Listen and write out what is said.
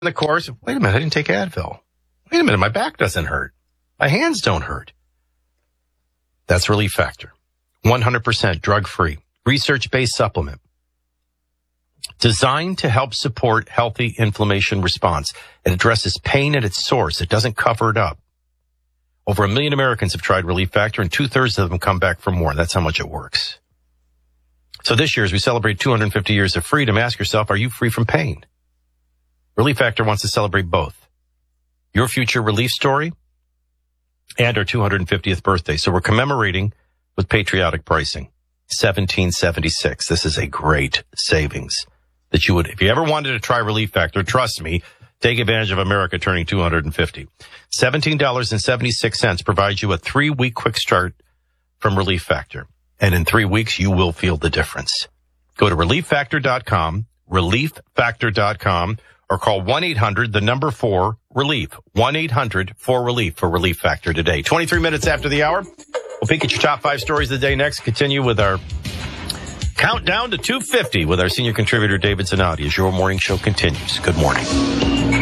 the course, wait a minute, I didn't take Advil. Wait a minute, my back doesn't hurt. My hands don't hurt. That's Relief Factor. 100% drug-free, research-based supplement. Designed to help support healthy inflammation response. It addresses pain at its source. It doesn't cover it up. Over 1 million Americans have tried Relief Factor, and 2/3 of them come back for more. That's how much it works. So this year, as we celebrate 250 years of freedom, ask yourself, are you free from pain? Relief Factor wants to celebrate both. Your future relief story and our 250th birthday. So we're commemorating with patriotic pricing. $17.76. This is a great savings that you would, if you ever wanted to try Relief Factor, trust me, take advantage of America turning 250. $17.76 provides you a 3-week quick start from Relief Factor. And in 3 weeks, you will feel the difference. Go to relieffactor.com, relieffactor.com, or call 1-800-4-RELIEF. 1-800-4-RELIEF for Relief Factor today. 23 minutes after the hour. We'll peek at your top 5 stories of the day next. Continue with our countdown to 250 with our senior contributor, David Zanotti, as your morning show continues. Good morning.